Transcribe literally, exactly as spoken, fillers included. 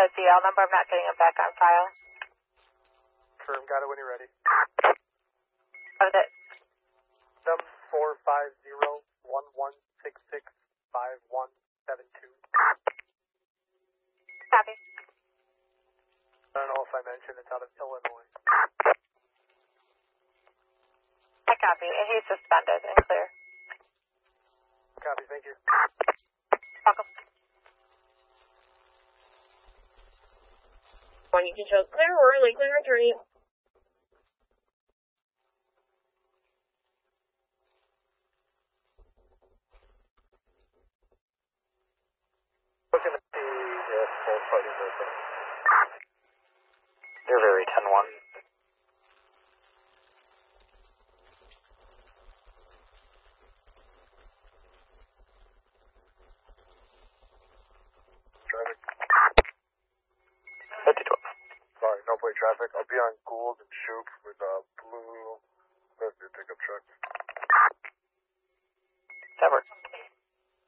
a D L number. I'm not getting it back on file. Firm, got it when you're ready. What is it? Seven four five zero one one six six five one seven two. Copy. I don't know if I mentioned it's out of Illinois. I copy. And he's suspended and clear. Copy, thank you. Welcome. One, you can show clear or Lakeland attorney. Looking to see if both parties are open. They're very ten one. Traffic. fifty twelve. Sorry, no play traffic. I'll be on Gould and Shoup with a blue Leslie pickup truck.